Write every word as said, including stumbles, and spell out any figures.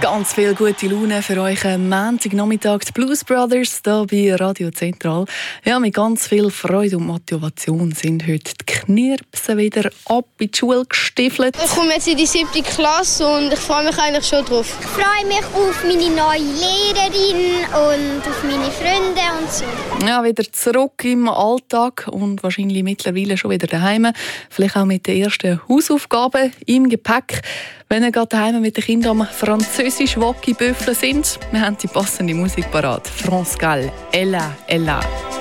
Ganz viel gute Laune für euch am Montagnachmittag. Die Blues Brothers hier bei Radio Zentral. Ja, mit ganz viel Freude und Motivation sind heute die Knirpsen wieder ab in die Schule gestiefelt. Ich komme jetzt in die siebte Klasse und ich freue mich eigentlich schon drauf. Ich freue mich auf meine neue Lehrerin und auf meine Freunde und so. Ja, wieder zurück im Alltag und wahrscheinlich mittlerweile schon wieder daheim. Vielleicht auch mit den ersten Hausaufgaben im Gepäck. Wenn ihr gerade daheim mit den Kindern am französisch Wocki büffeln sind, wir haben die passende Musik parat. France Gall, Ella, Ella.